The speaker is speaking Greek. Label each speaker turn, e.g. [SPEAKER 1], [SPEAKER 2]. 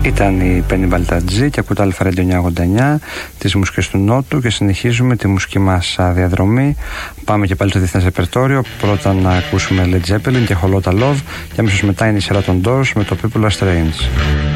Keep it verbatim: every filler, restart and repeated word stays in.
[SPEAKER 1] Ήταν η Penny Baltadji και ακούτε Αλφα Radio εννιακόσια ογδόντα εννιά, τις μουσικές του Νότου, και συνεχίζουμε τη μουσική μας διαδρομή. Πάμε και πάλι στο διεθνές ρεπερτόριο. Πρώτα να ακούσουμε Led Zeppelin και Holota Love, και αμέσως μετά είναι η σειρά των Doors με το People Are Strange.